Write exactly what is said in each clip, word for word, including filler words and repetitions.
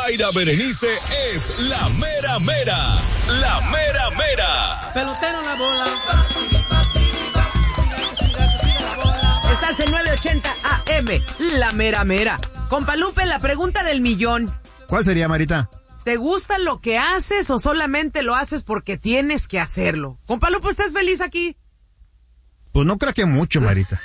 Mayra Berenice es la mera mera. La mera mera. Pelotero en la bola. Estás en nueve ochenta A M, la mera mera. Compa Lupe, la pregunta del millón. ¿Cuál sería, Marita? ¿Te gusta lo que haces o solamente lo haces porque tienes que hacerlo? Compa Lupe, ¿estás feliz aquí? Pues no creo que mucho, Marita.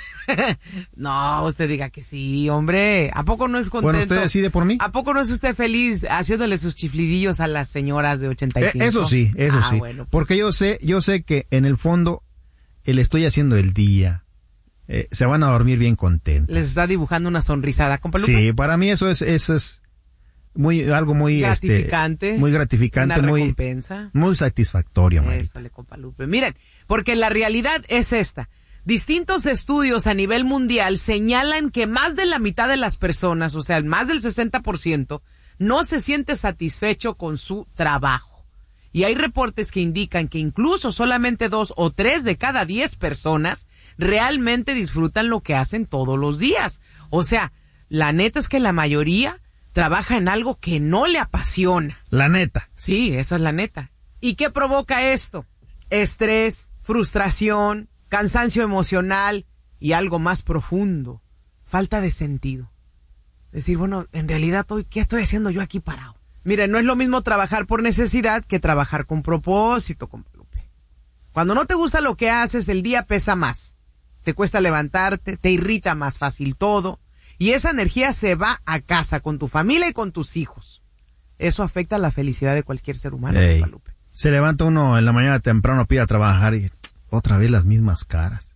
No, usted diga que sí, hombre. ¿A poco no es contento? Bueno, ¿usted decide por mí? ¿A poco no es usted feliz haciéndole sus chiflidillos a las señoras de ochenta y cinco? Eh, eso sí, eso ah, sí. Bueno, pues. Porque yo sé, yo sé que en el fondo eh, le estoy haciendo el día. Eh, se van a dormir bien contentos. Les está dibujando una sonrisada, compa Lupe. Sí, para mí eso es, eso es muy, algo muy gratificante. Este, muy gratificante, una muy, recompensa. muy satisfactorio, Marita. Ésale, compa Lupe. Miren, porque la realidad es esta. Distintos estudios a nivel mundial señalan que más de la mitad de las personas, o sea, más del sesenta por ciento, no se siente satisfecho con su trabajo. Y hay reportes que indican que incluso solamente dos o tres de cada diez personas realmente disfrutan lo que hacen todos los días. O sea, la neta es que la mayoría trabaja en algo que no le apasiona. La neta. Sí, esa es la neta. ¿Y qué provoca esto? Estrés, frustración, cansancio emocional y algo más profundo, falta de sentido. Decir, bueno, en realidad, ¿qué estoy haciendo yo aquí parado? Miren, no es lo mismo trabajar por necesidad que trabajar con propósito, compa Lupe. Cuando no te gusta lo que haces, el día pesa más. Te cuesta levantarte, te irrita más fácil todo, y esa energía se va a casa con tu familia y con tus hijos. Eso afecta la felicidad de cualquier ser humano, Ey, compa Lupe. Se levanta uno en la mañana temprano, pide a trabajar y otra vez las mismas caras.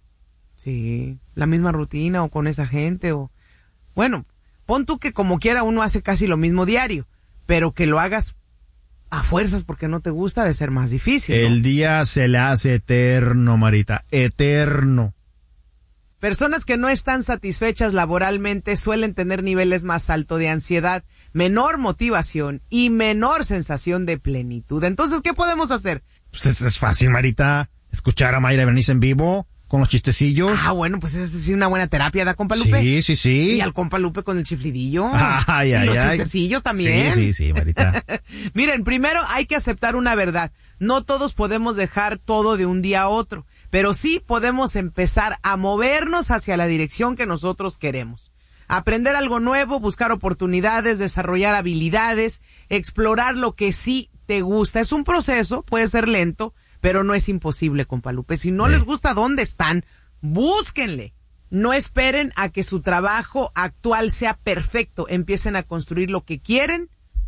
Sí, la misma rutina o con esa gente o... Bueno, pon tú que como quiera uno hace casi lo mismo diario, pero que lo hagas a fuerzas porque no te gusta de ser más difícil, ¿no? El día se le hace eterno, Marita, eterno. Personas que no están satisfechas laboralmente suelen tener niveles más altos de ansiedad, menor motivación y menor sensación de plenitud. Entonces, ¿qué podemos hacer? Pues es, es fácil, Marita. Escuchar a Mayra Berenice en vivo, con los chistecillos. Ah, bueno, pues esa es una buena terapia, ¿da, compa Lupe? Sí, sí, sí. Y al compa Lupe con el chiflidillo. Ay, y ay, los ay. chistecillos también. Sí, sí, sí, Marita. Miren, primero hay que aceptar una verdad. No todos podemos dejar todo de un día a otro, pero sí podemos empezar a movernos hacia la dirección que nosotros queremos. Aprender algo nuevo, buscar oportunidades, desarrollar habilidades, explorar lo que sí te gusta. Es un proceso, puede ser lento, pero no es imposible, compa Lupe. Si no sí. les gusta dónde están, búsquenle. No esperen a que su trabajo actual sea perfecto. Empiecen a construir lo que quieren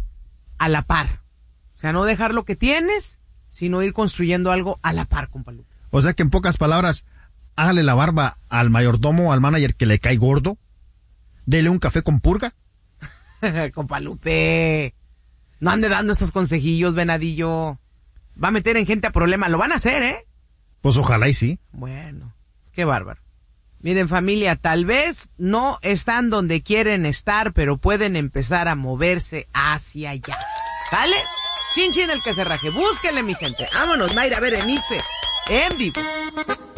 a la par. O sea, no dejar lo que tienes, sino ir construyendo algo a la par, compa Lupe. O sea que en pocas palabras, hágale la barba al mayordomo, al manager que le cae gordo. Dele un café con purga. Compa Lupe, no ande dando esos consejillos, venadillo. Va a meter en gente a problema. Lo van a hacer, ¿eh? Pues ojalá y sí. Bueno, qué bárbaro. Miren, familia, tal vez no están donde quieren estar, pero pueden empezar a moverse hacia allá. ¿Sale? Chin chin el que se raje. Búsquenle, mi gente. Vámonos, Mayra Berenice. En vivo.